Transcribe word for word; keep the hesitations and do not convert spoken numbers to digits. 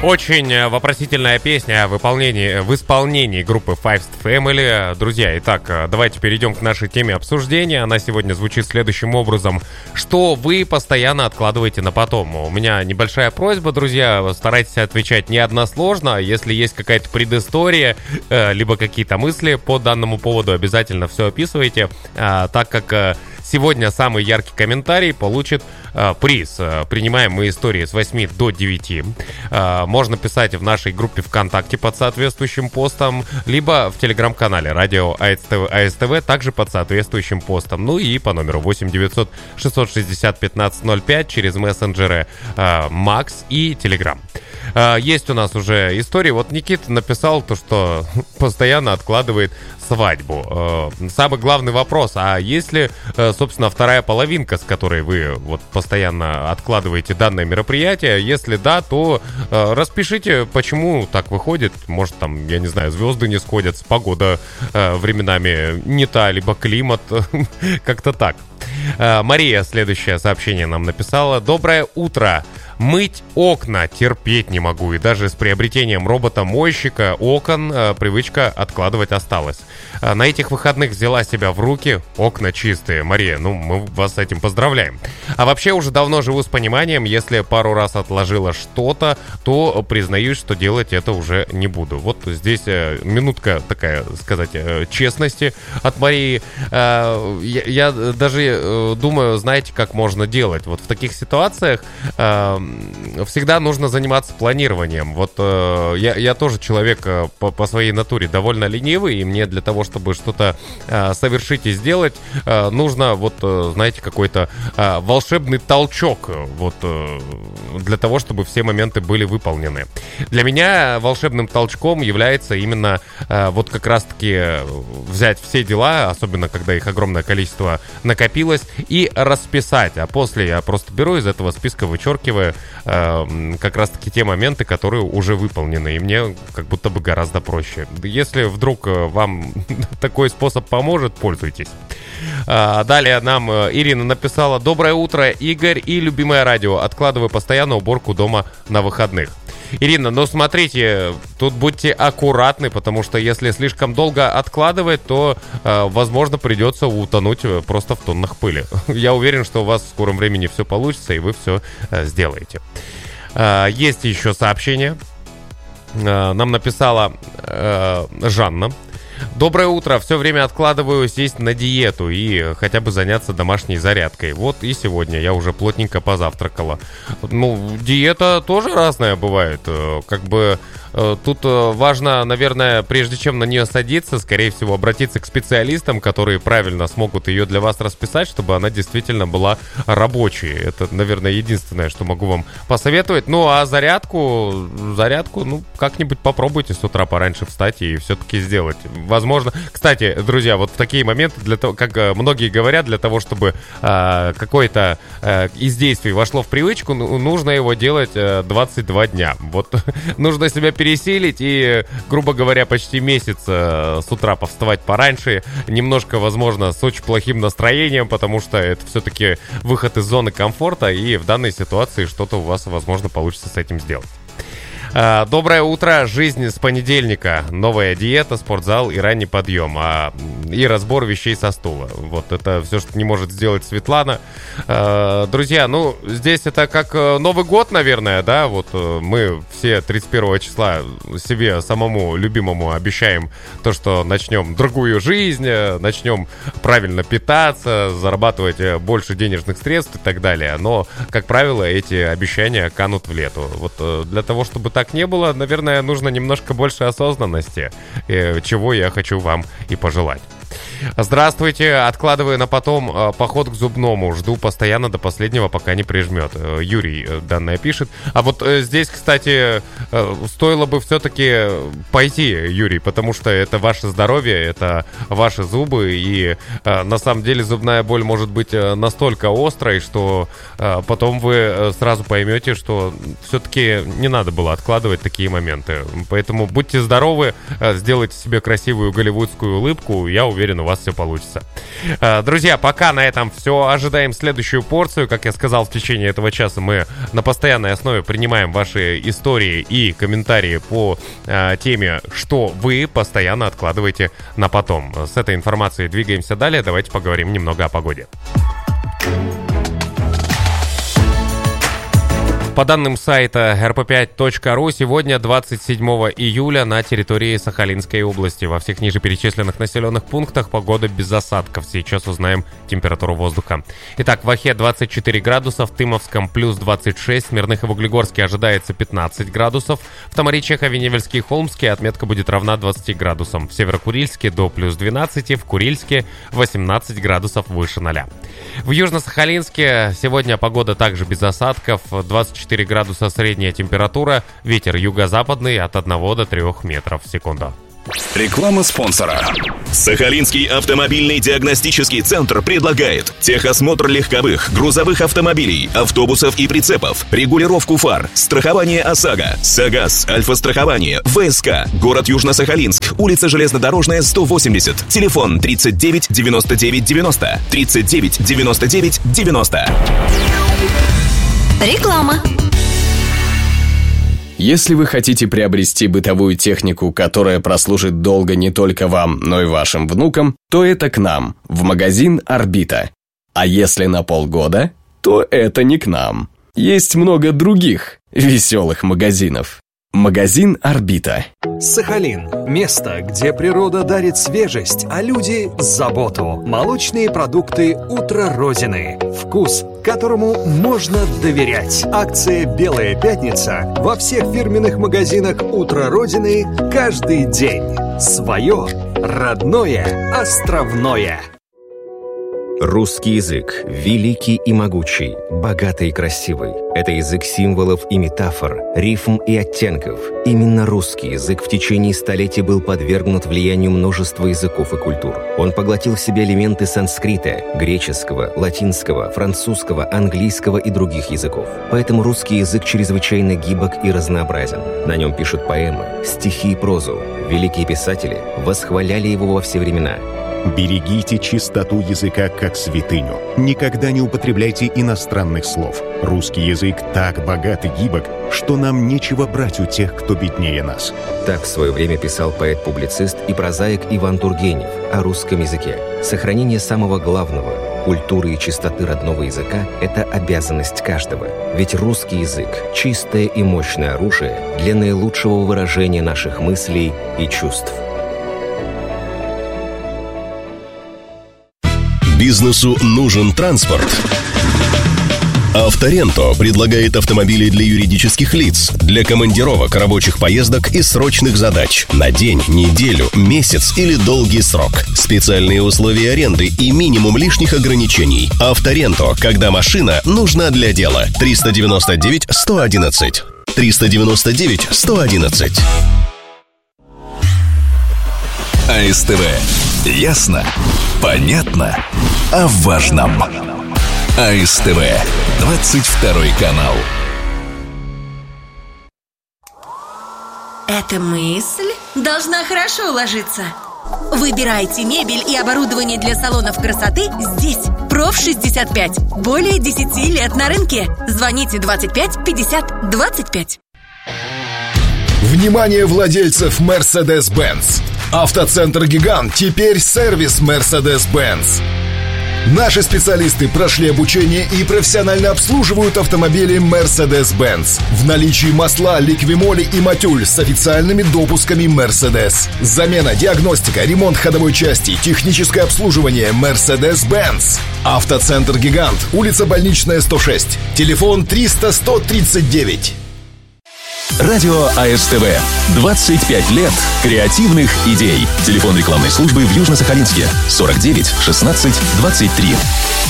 Очень вопросительная песня в выполнении, в исполнении группы Five Family. Друзья, итак, давайте перейдем к нашей теме обсуждения. Она сегодня звучит следующим образом. Что вы постоянно откладываете на потом? У меня небольшая просьба, друзья. Старайтесь отвечать не односложно. Если есть какая-то предыстория, либо какие-то мысли по данному поводу, обязательно все описывайте, так как... Сегодня самый яркий комментарий получит э, приз. Принимаем мы истории с восьми до девяти. Э, можно писать в нашей группе ВКонтакте под соответствующим постом, либо в телеграм-канале Радио АСТВ также под соответствующим постом. Ну и по номеру восемь девятьсот шестьсот шестьдесят пятнадцать ноль пять через мессенджеры э, Макс и Телеграм. Э, есть у нас уже истории. Вот Никита написал то, что постоянно откладывает свадьбу. Э, самый главный вопрос: а если, э, собственно, вторая половинка, с которой вы вот постоянно откладываете данное мероприятие? Если да, то э, распишите, почему так выходит. Может, там, я не знаю, звезды не сходятся, погода э, временами не та, либо климат, как-то так. Э, Мария следующее сообщение нам написала. Доброе утро. Мыть окна терпеть не могу, и даже с приобретением робота-мойщика окон э, привычка откладывать осталась. Э, на этих выходных взяла себя в руки, окна чистые. Мария, ну мы вас с этим поздравляем. А вообще уже давно живу с пониманием, если пару раз отложила что-то, то признаюсь, что делать это уже не буду. Вот здесь э, минутка такая, сказать, э, честности от Марии. Э, я, я даже э, думаю, знаете, как можно делать. Вот в таких ситуациях... Э, всегда нужно заниматься планированием. Вот э, я, я тоже человек э, по, по своей натуре довольно ленивый, и мне для того, чтобы что-то э, совершить и сделать, э, нужно, вот, э, знаете, какой-то э, волшебный толчок, вот, э, для того, чтобы все моменты были выполнены. Для меня волшебным толчком является именно э, вот как раз-таки взять все дела, особенно когда их огромное количество накопилось, и расписать. А после я просто беру из этого списка, вычеркиваю как раз-таки те моменты, которые уже выполнены, и мне как будто бы гораздо проще. Если вдруг вам такой способ поможет, пользуйтесь. Далее нам Ирина написала: доброе утро, Игорь и любимое радио. Откладываю постоянно уборку дома на выходных. Ирина, ну смотрите, тут будьте аккуратны, потому что если слишком долго откладывать, то, э, возможно, придется утонуть просто в тоннах пыли. Я уверен, что у вас в скором времени все получится, и вы все э, сделаете. Э, есть еще сообщение. Э, нам написала э, Жанна. Доброе утро. Все время откладываю сесть на диету и хотя бы заняться домашней зарядкой. Вот и сегодня я уже плотненько позавтракала. Ну, диета тоже разная бывает. Как бы тут важно, наверное, прежде чем на нее садиться, скорее всего, обратиться к специалистам, которые правильно смогут ее для вас расписать, чтобы она действительно была рабочей. Это, наверное, единственное, что могу вам посоветовать. Ну, а зарядку, зарядку, ну, как-нибудь попробуйте с утра пораньше встать и все-таки сделать. Возможно, кстати, друзья, вот в такие моменты, для того, как многие говорят, для того, чтобы э, какое-то э, из действий вошло в привычку, ну, нужно его делать э, двадцать два дня. Вот нужно себя пересилить и, грубо говоря, почти месяц э, с утра повставать пораньше, немножко, возможно, с очень плохим настроением, потому что это все-таки выход из зоны комфорта, и в данной ситуации что-то у вас, возможно, получится с этим сделать. Доброе утро, жизнь с понедельника. Новая диета, спортзал и ранний подъем, а, и разбор вещей со стула. Вот это все, что не может сделать Светлана. а, Друзья, ну, здесь это как Новый год, наверное, да. Вот мы все тридцать первого числа себе самому любимому обещаем то, что начнем другую жизнь, начнем правильно питаться, зарабатывать больше денежных средств и так далее. Но, как правило, эти обещания канут в лету. Вот для того, чтобы так не было, наверное, нужно немножко больше осознанности, чего я хочу вам и пожелать. Здравствуйте, откладываю на потом э, поход к зубному, жду постоянно до последнего, пока не прижмет. Э, Юрий э, данное пишет. А вот э, здесь, кстати, э, стоило бы все-таки пойти, Юрий, потому что это ваше здоровье, это ваши зубы, и э, на самом деле зубная боль может быть э, настолько острой, что э, потом вы э, сразу поймете, что все-таки не надо было откладывать такие моменты. Поэтому будьте здоровы, э, сделайте себе красивую голливудскую улыбку, я уверен, уверен, у вас все получится. Друзья, пока на этом все. Ожидаем следующую порцию. Как я сказал, в течение этого часа мы на постоянной основе принимаем ваши истории и комментарии по э, теме, что вы постоянно откладываете на потом. С этой информацией двигаемся далее. Давайте поговорим немного о погоде. По данным сайта эр пэ пять точка ру, сегодня, двадцать седьмого июля, на территории Сахалинской области. Во всех ниже перечисленных населенных пунктах погода без осадков. Сейчас узнаем температуру воздуха. Итак, в Охе двадцать четыре градуса, в Тымовском плюс двадцать шесть, в Смирных и в Углегорске ожидается пятнадцать градусов, в Томари, Ховеневельске и Холмске отметка будет равна двадцати градусам, в Северокурильске до плюс двенадцати, в Курильске восемнадцать градусов выше ноля. В Южно-Сахалинске сегодня погода также без осадков, двадцать четыре градуса средняя температура, ветер юго-западный от одного до трёх метров в секунду. Реклама спонсора. Сахалинский автомобильный диагностический центр предлагает техосмотр легковых, грузовых автомобилей, автобусов и прицепов, регулировку фар, страхование ОСАГО, САГАС, Альфа-страхование, ВСК, город Южно-Сахалинск, улица Железнодорожная, сто восемьдесят, телефон тридцать девять девяносто девять девяносто, тридцать девять девяносто девять девяносто. Реклама. Если вы хотите приобрести бытовую технику, которая прослужит долго не только вам, но и вашим внукам, то это к нам, в магазин «Орбита». А если на полгода, то это не к нам. Есть много других веселых магазинов. Магазин «Орбита». Сахалин – место, где природа дарит свежесть, а люди – заботу. Молочные продукты «Утро Родины». Вкус, которому можно доверять. Акция «Белая пятница» во всех фирменных магазинах «Утро Родины» каждый день. Свое, родное, островное. Русский язык – великий и могучий, богатый и красивый. Это язык символов и метафор, рифм и оттенков. Именно русский язык в течение столетий был подвергнут влиянию множества языков и культур. Он поглотил в себя элементы санскрита, греческого, латинского, французского, английского и других языков. Поэтому русский язык чрезвычайно гибок и разнообразен. На нем пишут поэмы, стихи и прозу. Великие писатели восхваляли его во все времена. Берегите чистоту языка как святыню. Никогда не употребляйте иностранных слов. Русский язык так богат и гибок, что нам нечего брать у тех, кто беднее нас. Так в свое время писал поэт-публицист и прозаик Иван Тургенев о русском языке. Сохранение самого главного – культуры и чистоты родного языка – это обязанность каждого. Ведь русский язык – чистое и мощное оружие для наилучшего выражения наших мыслей и чувств. Бизнесу нужен транспорт. Авторенто предлагает автомобили для юридических лиц, для командировок, рабочих поездок и срочных задач на день, неделю, месяц или долгий срок. Специальные условия аренды и минимум лишних ограничений. Авторенто, когда машина нужна для дела. триста девяносто девять сто одиннадцать. триста девяносто девять сто одиннадцать. АСТВ. Ясно? Понятно? О важном. АСТВ. двадцать второй канал. Эта мысль должна хорошо уложиться. Выбирайте мебель и оборудование для салонов красоты здесь. Проф шестьдесят пять. Более десяти лет на рынке. Звоните двадцать пять пятьдесят двадцать пять. Внимание владельцев Mercedes-Benz! Автоцентр «Гигант» теперь сервис Mercedes-Benz. Наши специалисты прошли обучение и профессионально обслуживают автомобили Mercedes-Benz. В наличии масла, ликвимоли и матюль с официальными допусками Mercedes. Замена, диагностика, ремонт ходовой части, техническое обслуживание Mercedes-Benz. Автоцентр «Гигант», улица Больничная, сто шесть. Телефон триста сто тридцать девять. Радио АСТВ. двадцать пять лет креативных идей. Телефон рекламной службы в Южно-Сахалинске. сорок девять шестнадцать двадцать три.